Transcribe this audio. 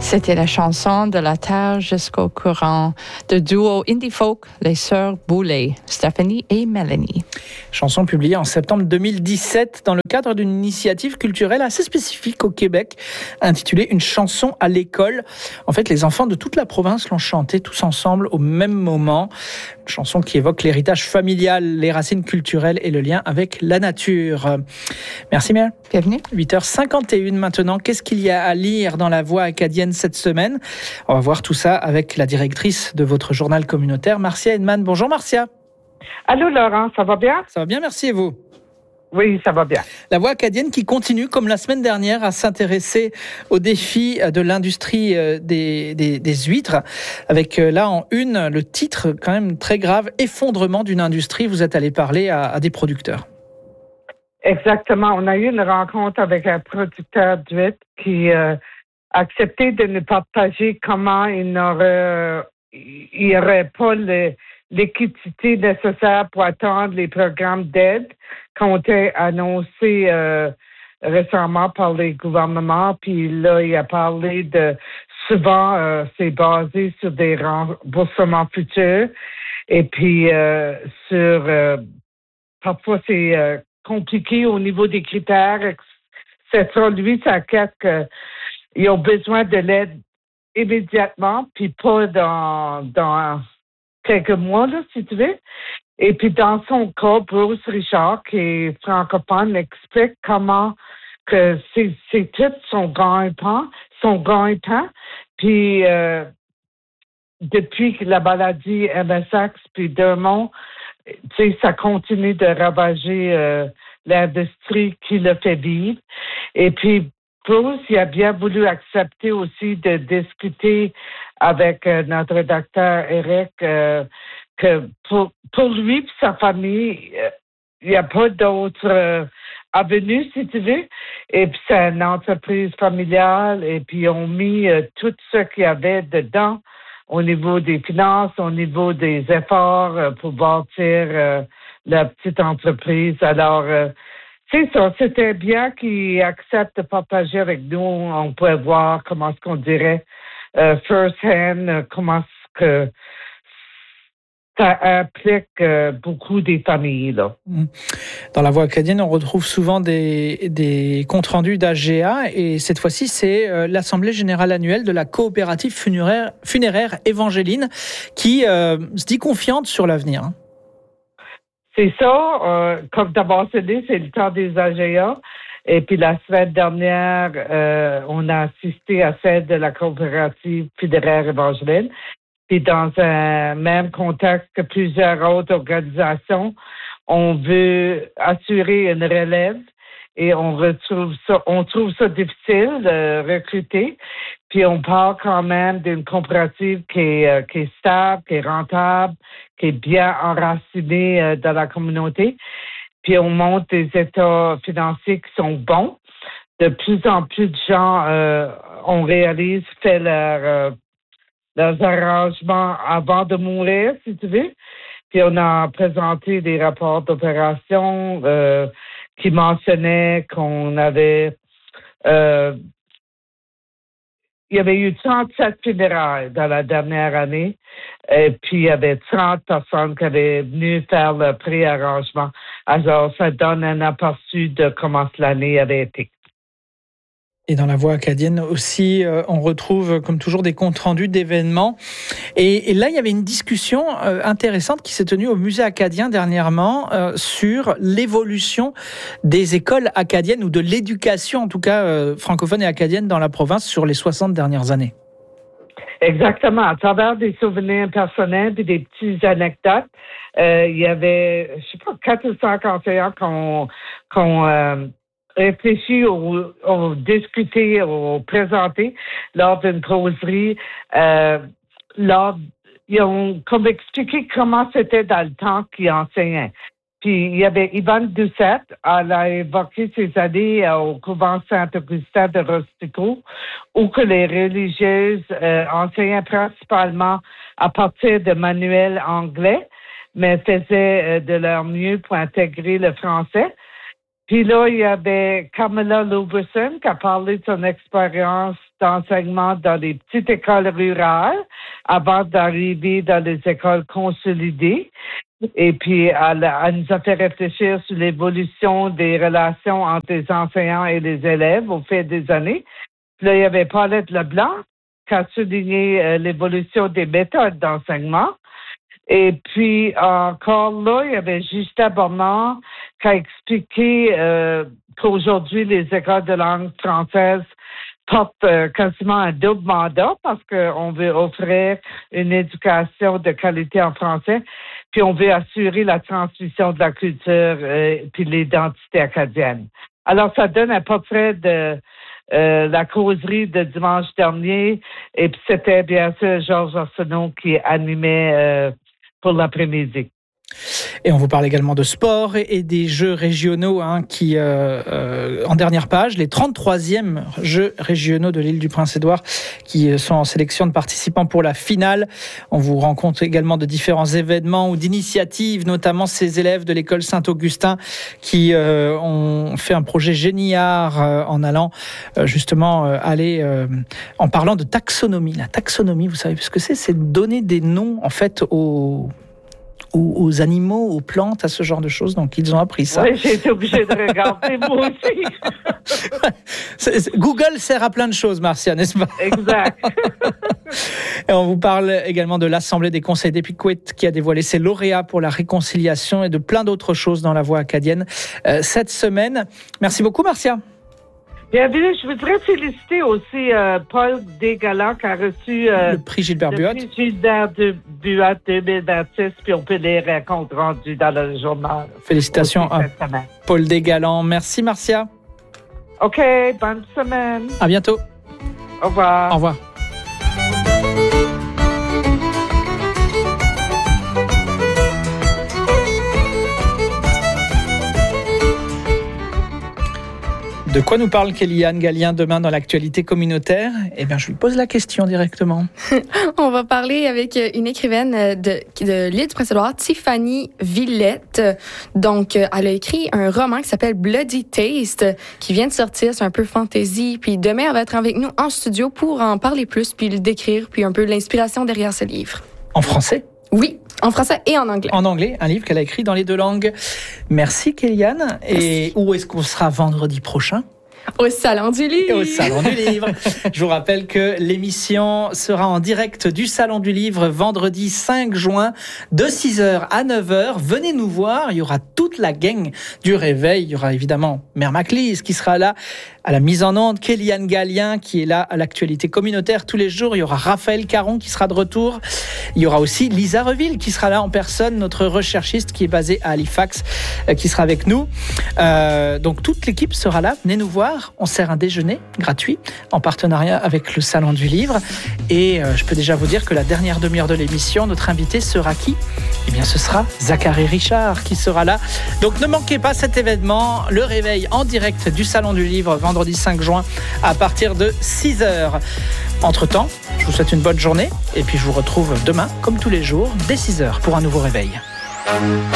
C'était la chanson de la terre jusqu'au courant de duo indie folk, les sœurs Boulay, Stephanie et Mélanie. Chanson publiée en septembre 2017 dans le cadre d'une initiative culturelle assez spécifique au Québec, intitulée Une chanson à l'école. En fait, les enfants de toute la province l'ont chantée tous ensemble au même moment. Une chanson qui évoque l'héritage familial, les racines culturelles et le lien avec la nature. Merci Mère. Bienvenue. 8h51 maintenant. Qu'est-ce qu'il y a à lire dans la Voix acadienne cette semaine? On va voir tout ça avec la directrice de votre journal communautaire, Marcia Edman. Bonjour Marcia. Allô Laurent, ça va bien? Ça va bien, merci, et vous? Oui, ça va bien. La Voix acadienne qui continue, comme la semaine dernière, à s'intéresser aux défis de l'industrie des huîtres, avec là en une, le titre quand même très grave, effondrement d'une industrie. Vous êtes allé parler à des producteurs. Exactement. On a eu une rencontre avec un producteur d'huîtres qui a accepté de nous partager comment il n'y aurait pas l'équité nécessaire pour atteindre les programmes d'aide qui ont été annoncés récemment par les gouvernements. Puis là, il a parlé de souvent, c'est basé sur des remboursements futurs. Et puis, parfois, c'est compliqué au niveau des critères, etc. Lui, ça inquiète qu'ils ont besoin de l'aide immédiatement, puis pas dans quelques mois, là, si tu veux. Et puis, dans son cas, Bruce Richard, qui est francophone, explique comment que c'est tout son gagne-pain. Puis, depuis que la maladie MSX puis Dermont, tu sais, ça continue de ravager l'industrie qui le fait vivre. Et puis, Bruce, il a bien voulu accepter aussi de discuter avec notre rédacteur Eric que pour lui et sa famille, il n'y a pas d'autre avenue, si tu veux. Et puis, c'est une entreprise familiale. Et puis, ils ont mis tout ce qu'il y avait dedans au niveau des finances, au niveau des efforts pour bâtir la petite entreprise. Alors, c'est ça, c'était bien qu'ils acceptent de partager avec nous. On pourrait voir comment est-ce qu'on dirait first hand, comment est-ce que ça implique beaucoup des familles, là. Dans la Voix acadienne, on retrouve souvent des comptes rendus d'AGA et cette fois-ci, c'est l'Assemblée générale annuelle de la coopérative funéraire Évangéline qui se dit confiante sur l'avenir. C'est ça. Comme tu as mentionné, c'est le temps des AGA. Et puis la semaine dernière, on a assisté à celle de la coopérative funéraire Évangéline. Puis dans un même contexte que plusieurs autres organisations, on veut assurer une relève et on trouve ça difficile de recruter. Puis on parle quand même d'une coopérative qui est stable, qui est rentable, qui est bien enracinée dans la communauté. Puis on montre des états financiers qui sont bons. De plus en plus de gens, on réalise, fait leurs arrangements avant de mourir, si tu veux. Puis on a présenté des rapports d'opération qui mentionnaient qu'on avait il y avait eu 37 funérailles dans la dernière année. Et puis, il y avait 30 personnes qui avaient venu faire le préarrangement. Alors, ça donne un aperçu de comment l'année avait été. Et dans la Voix acadienne aussi, on retrouve comme toujours des comptes rendus d'événements. Et là, il y avait une discussion intéressante qui s'est tenue au Musée acadien dernièrement sur l'évolution des écoles acadiennes ou de l'éducation, en tout cas francophone et acadienne dans la province sur les 60 dernières années. Exactement. À travers des souvenirs personnels et des petites anecdotes, il y avait, je sais pas, 4 ou 5 enseignants qu'on réfléchi ou discuté ou présenté lors d'une causerie. Ils ont comme expliqué comment c'était dans le temps qu'ils enseignaient. Puis il y avait Yvonne Doucette, elle a évoqué ses années au couvent Saint-Augustin de Rustico, où que les religieuses enseignaient principalement à partir de manuels anglais, mais faisaient de leur mieux pour intégrer le français. Puis là, il y avait Camilla Louverson qui a parlé de son expérience d'enseignement dans les petites écoles rurales avant d'arriver dans les écoles consolidées. Et puis, elle nous a fait réfléchir sur l'évolution des relations entre les enseignants et les élèves au fil des années. Puis là, il y avait Paulette Leblanc qui a souligné l'évolution des méthodes d'enseignement. Et puis, encore là, il y avait Justin Bornand qui a expliqué qu'aujourd'hui, les écoles de langue française portent quasiment un double mandat parce qu'on veut offrir une éducation de qualité en français, puis on veut assurer la transmission de la culture puis l'identité acadienne. Alors, ça donne un portrait de la causerie de dimanche dernier, et puis c'était bien sûr Georges Arsenault qui animait pour l'après-midi. Et on vous parle également de sport et des jeux régionaux qui, en dernière page, les 33e jeux régionaux de l'île du Prince-Édouard qui sont en sélection de participants pour la finale. On vous rend compte également de différents événements ou d'initiatives, notamment ces élèves de l'école Saint-Augustin qui ont fait un projet génial en allant justement en parlant de taxonomie. La taxonomie, vous savez ce que c'est ? C'est donner des noms en fait aux animaux, aux plantes, à ce genre de choses. Donc, ils ont appris ça. Oui, j'ai été obligée de regarder, moi aussi. Google sert à plein de choses, Marcia, n'est-ce pas? Exact. Et on vous parle également de l'Assemblée des conseils d'Epiquet qui a dévoilé ses lauréats pour la réconciliation et de plein d'autres choses dans la voix acadienne cette semaine. Merci beaucoup, Marcia. Bienvenue. Je voudrais féliciter aussi Paul Desgalants qui a reçu le prix Gilbert Buat. Le prix Gilbert Buat 2026, puis on peut les comptes rendus dans le journal. Félicitations à Paul Desgalants. Merci, Marcia. OK, bonne semaine. À bientôt. Au revoir. Au revoir. De quoi nous parle Kéliane Gallien demain dans l'actualité communautaire ? Eh bien, je lui pose la question directement. On va parler avec une écrivaine de l'île du Prince-Édouard, Tiffany Villette. Donc, elle a écrit un roman qui s'appelle Bloody Taste, qui vient de sortir. C'est un peu fantasy. Puis demain, elle va être avec nous en studio pour en parler plus, puis le décrire, puis un peu l'inspiration derrière ce livre. En français ? Oui, en français et en anglais. En anglais, un livre qu'elle a écrit dans les deux langues. Merci Kéliane. Et où est-ce qu'on sera vendredi prochain ? Au Salon du Livre. Au Salon du Livre. Je vous rappelle que l'émission sera en direct du Salon du Livre vendredi 5 juin de 6h à 9h. Venez nous voir, il y aura toute la gang du réveil. Il y aura évidemment Mère Maclise qui sera là à la mise en onde, Kéliane Gallien qui est là à l'actualité communautaire tous les jours. Il y aura Raphaël Caron qui sera de retour. Il y aura aussi Lisa Reville qui sera là en personne, notre recherchiste qui est basée à Halifax, qui sera avec nous. Donc toute l'équipe sera là. Venez nous voir. On sert un déjeuner gratuit en partenariat avec le Salon du Livre. Et je peux déjà vous dire que la dernière demi-heure de l'émission, notre invité sera qui ? Eh bien, ce sera Zachary Richard qui sera là. Donc ne manquez pas cet événement, le réveil en direct du Salon du Livre vendredi 5 juin à partir de 6h. Entre-temps, je vous souhaite une bonne journée et puis je vous retrouve demain, comme tous les jours, dès 6h pour un nouveau réveil.